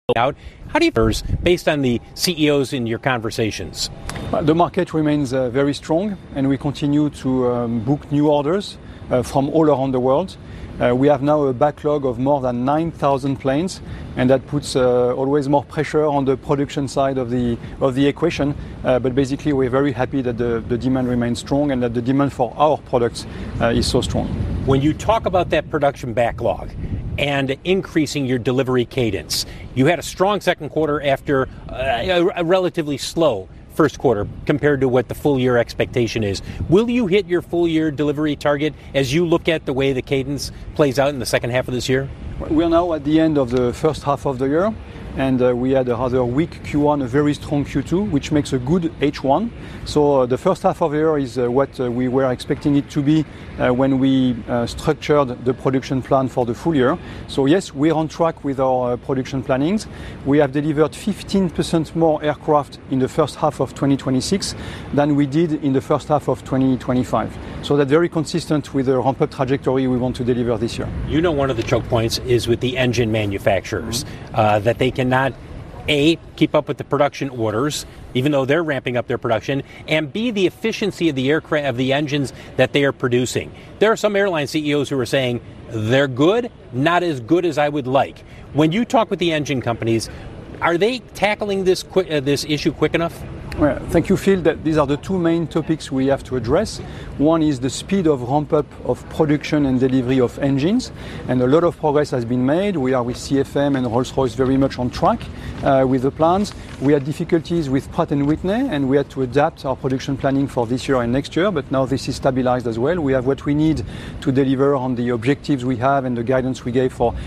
out. How do you, based on the CEOs in your conversations? The market remains very strong, and we continue to book new orders from all around the world. We have now a backlog of more than 9,000 planes, and that puts always more pressure on the production side of the equation. But basically, we're very happy that the demand remains strong and that the demand for our products is so strong. When you talk about that production backlog and increasing your delivery cadence, you had a strong second quarter after a relatively slow first quarter compared to what the full year expectation is. Will you hit your full year delivery target as you look at the way the cadence plays out in the second half of this year? We're now at the end of the first half of the year, and we had a rather weak Q1, a very strong Q2, which makes a good H1. So the first half of the year is what we were expecting it to be when we structured the production plan for the full year. So yes, we're on track with our production plannings. We have delivered 15% more aircraft in the first half of 2026 than we did in the first half of 2025. So that's very consistent with the ramp-up trajectory we want to deliver this year. You know, one of the choke points is with the engine manufacturers, that they cannot, A, keep up with the production orders, even though they're ramping up their production, and B, the efficiency of the aircraft, of the engines that they are producing. There are some airline CEOs who are saying they're good, not as good as I would like. When you talk with the engine companies, are they tackling this issue quick enough? Well, thank you, Phil. That these are the two main topics we have to address. One is the speed of ramp-up of production and delivery of engines, and a lot of progress has been made. We are with CFM and Rolls-Royce very much on track with the plans. We had difficulties with Pratt & Whitney, and we had to adapt our production planning for this year and next year, but now this is stabilized as well. We have what we need to deliver on the objectives we have and the guidance we gave for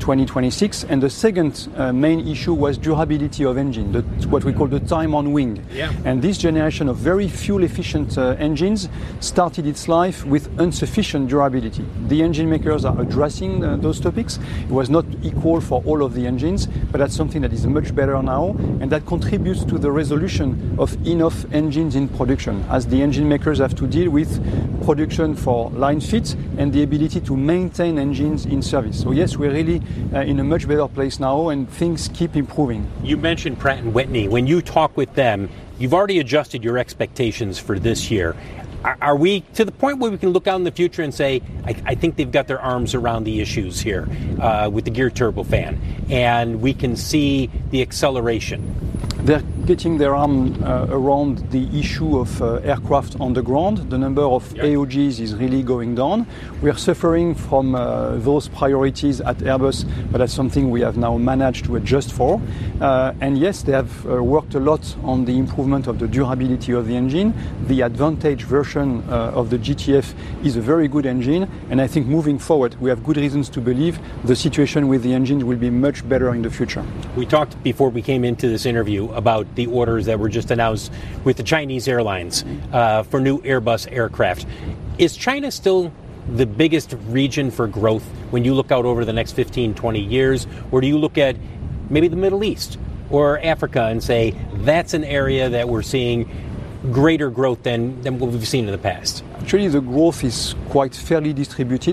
2026. And the second main issue was durability of engine, what we call the time on wing. Yeah. And this generation of very fuel-efficient engines started its life with insufficient durability. The engine makers are addressing those topics. It was not equal for all of the engines, but that's something that is much better now, and that contributes to the resolution of enough engines in production, as the engine makers have to deal with production for line fit and the ability to maintain engines in service. So yes, we're really in a much better place now, and things keep improving. You mentioned Pratt & Whitney. When you talk with them, you've already adjusted your expectations for this year. Are we to the point where we can look out in the future and say, I think they've got their arms around the issues here with the geared turbofan, and we can see the acceleration? They're getting their arm around the issue of aircraft on the ground. The number of AOGs is really going down. We are suffering from those priorities at Airbus, but that's something we have now managed to adjust for. And yes, they have worked a lot on the improvement of the durability of the engine. The Advantage version of the GTF is a very good engine, and I think moving forward, we have good reasons to believe the situation with the engines will be much better in the future. We talked before we came into this interview about the orders that were just announced with the Chinese airlines for new Airbus aircraft. Is China still the biggest region for growth when you look out over the next 15, 20 years? Or do you look at maybe the Middle East or Africa and say that's an area that we're seeing greater growth than what we've seen in the past? Actually, the growth is quite fairly distributed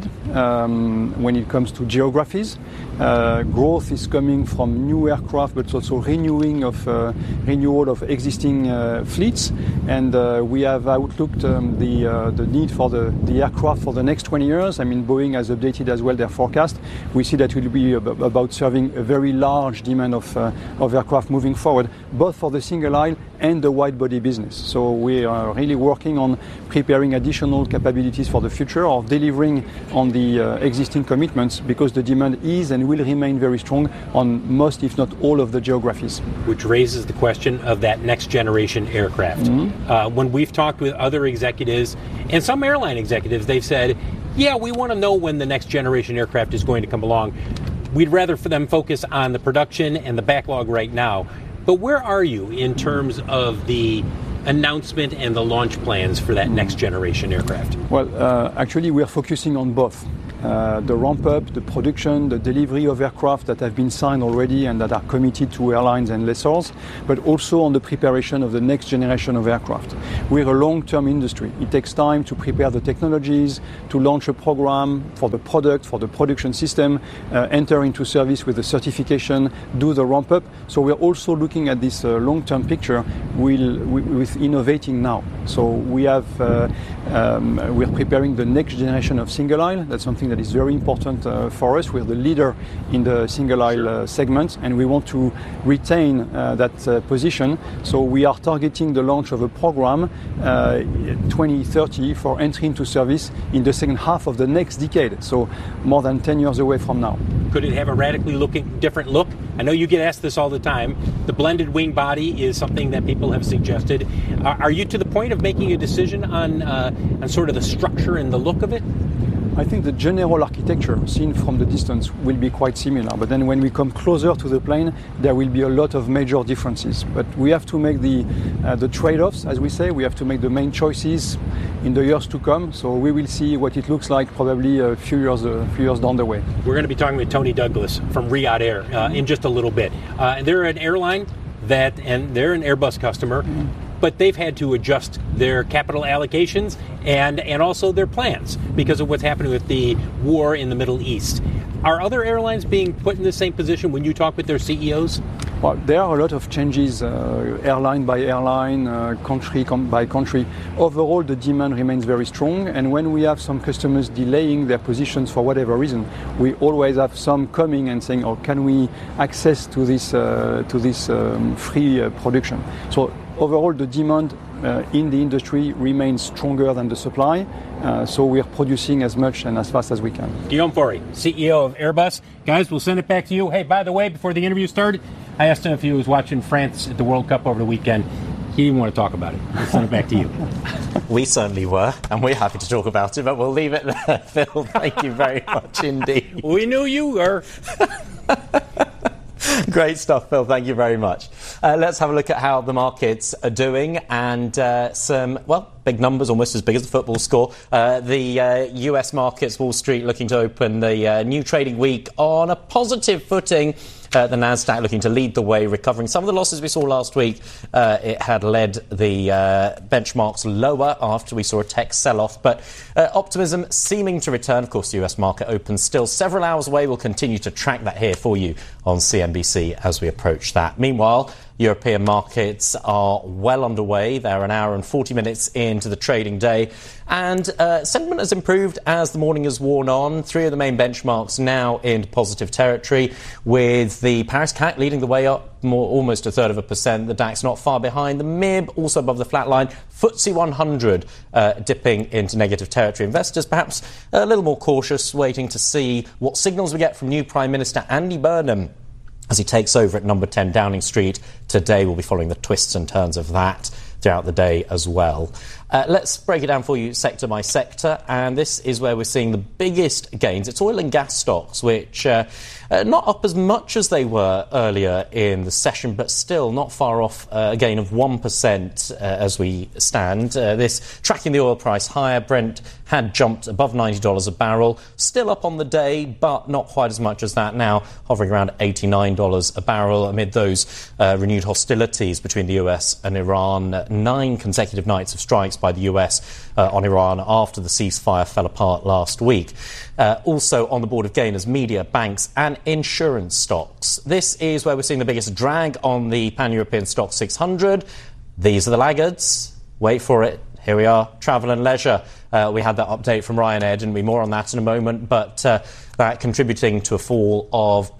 when it comes to geographies. Growth is coming from new aircraft, but also renewal of existing fleets. And we have outlooked the need for the aircraft for the next 20 years. I mean, Boeing has updated as well their forecast. We see that it will be about serving a very large demand of aircraft moving forward, both for the single aisle and the wide body business. So we are really working on preparing additional capabilities for the future, of delivering on the existing commitments, because the demand is and will remain very strong on most, if not all, of the geographies. Which raises the question of that next generation aircraft. When we've talked with other executives and some airline executives, they've said, yeah, we want to know when the next generation aircraft is going to come along. We'd rather for them focus on the production and the backlog right now. But where are you in terms of the announcement and the launch plans for that next generation aircraft? Well, actually, we are focusing on both. the ramp-up, the production, the delivery of aircraft that have been signed already and that are committed to airlines and lessors, but also on the preparation of the next generation of aircraft. We're a long-term industry. It takes time to prepare the technologies, to launch a program for the product, for the production system, enter into service with the certification, do the ramp-up. So we're also looking at this long-term picture with innovating now. So we're preparing the next generation of single aisle. That's something that is very important for us. We're the leader in the single aisle segment, and we want to retain that position. So we are targeting the launch of a program 2030 for entry into service in the second half of the next decade. So more than 10 years away from now. Could it have a radically different look? I know you get asked this all the time. The blended wing body is something that people have suggested. Are you to the point of making a decision on sort of the structure and the look of it? I think the general architecture seen from the distance will be quite similar, but then when we come closer to the plane, there will be a lot of major differences. But we have to make the trade-offs, as we say. We have to make the main choices in the years to come. So we will see what it looks like probably a few years down the way. We're going to be talking with Tony Douglas from Riyadh Air in just a little bit. They're an airline and they're an Airbus customer. But they've had to adjust their capital allocations and also their plans because of what's happening with the war in the Middle East. Are other airlines being put in the same position when you talk with their CEOs? Well, there are a lot of changes, airline by airline, country by country. Overall, the demand remains very strong, and when we have some customers delaying their positions for whatever reason, we always have some coming and saying, "Oh, can we access to this free production?" So overall, the demand in the industry remains stronger than the supply, so we are producing as much and as fast as we can. Guillaume Faury, CEO of Airbus. Guys, we'll send it back to you. Hey, by the way, before the interview started, I asked him if he was watching France at the World Cup over the weekend. He didn't want to talk about it. We'll send it back to you. We certainly were, and we're happy to talk about it, but we'll leave it there. Phil, thank you very much indeed. We knew you were. Great stuff, Phil. Thank you very much. Let's have a look at how the markets are doing and some, big numbers, almost as big as the football score. The US markets, Wall Street, looking to open the new trading week on a positive footing. The Nasdaq looking to lead the way, recovering some of the losses we saw last week. It had led the benchmarks lower after we saw a tech sell-off, but optimism seeming to return. Of course, the US market opens still several hours away. We'll continue to track that here for you on CNBC as we approach that. Meanwhile, European markets are well underway. They're an hour and 40 minutes into the trading day. And sentiment has improved as the morning has worn on. Three of the main benchmarks now in positive territory, with the Paris CAC leading the way up almost 0.33%. The DAX not far behind. The MIB also above the flat line. FTSE 100 dipping into negative territory. Investors perhaps a little more cautious, waiting to see what signals we get from new Prime Minister Andy Burnham as he takes over at number 10 Downing Street today. We'll be following the twists and turns of that throughout the day as well. Let's break it down for you sector by sector, and this is where we're seeing the biggest gains. It's oil and gas stocks, which not up as much as they were earlier in the session, but still not far off a gain of 1% as we stand. This tracking the oil price higher. Brent had jumped above $90 a barrel, still up on the day, but not quite as much as that now, hovering around $89 a barrel amid those renewed hostilities between the US and Iran. 9 consecutive nights of strikes by the US on Iran after the ceasefire fell apart last week. Also on the board of gainers, media, banks and insurance stocks. This is where we're seeing the biggest drag on the Pan-European Stock 600. These are the laggards. Wait for it. Here we are, travel and leisure. We had that update from Ryanair, didn't we? More on that in a moment, but that contributing to a fall of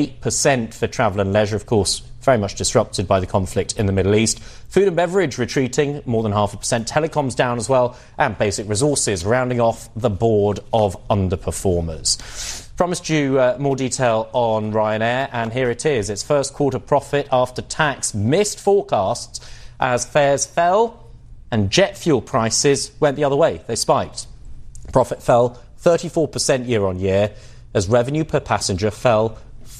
0.8% for travel and leisure, of course, very much disrupted by the conflict in the Middle East. Food and beverage retreating more than 0.5%. Telecoms down as well, and basic resources rounding off the board of underperformers. Promised you more detail on Ryanair, and here it is. Its first quarter profit after tax missed forecasts as fares fell and jet fuel prices went the other way. They spiked. Profit fell 34% year on year as revenue per passenger fell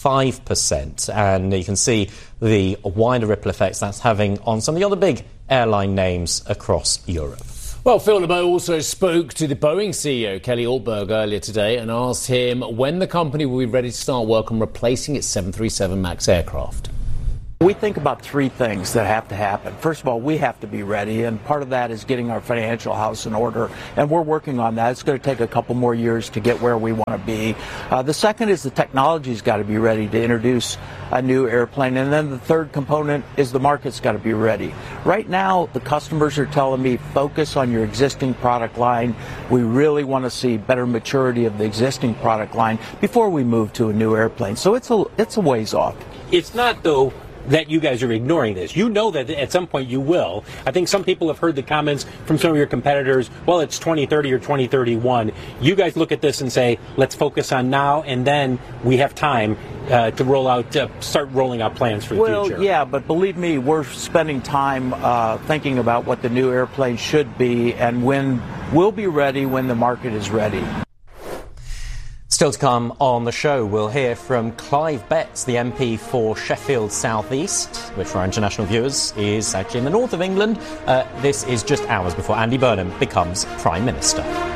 5%. And you can see the wider ripple effects that's having on some of the other big airline names across Europe. Well, Phil LeBeau also spoke to the Boeing CEO, Kelly Ortberg, earlier today and asked him when the company will be ready to start work on replacing its 737 MAX aircraft. We think about three things that have to happen. First of all, we have to be ready, and part of that is getting our financial house in order, and we're working on that. It's going to take a couple more years to get where we want to be. The second is the technology's got to be ready to introduce a new airplane, and then the third component is the market's got to be ready. Right now, the customers are telling me, focus on your existing product line. We really want to see better maturity of the existing product line before we move to a new airplane. So it's a ways off. It's not, though, that you guys are ignoring this. You know that at some point you will. I think some people have heard the comments from some of your competitors, well, it's 2030 or 2031. You guys look at this and say, let's focus on now, and then we have time to roll out, start rolling out plans for the future. Well, yeah, but believe me, we're spending time thinking about what the new airplane should be and when we'll be ready when the market is ready. Still to come on the show, we'll hear from Clive Betts, the MP for Sheffield South East, which for our international viewers is actually in the north of England. This is just hours before Andy Burnham becomes Prime Minister.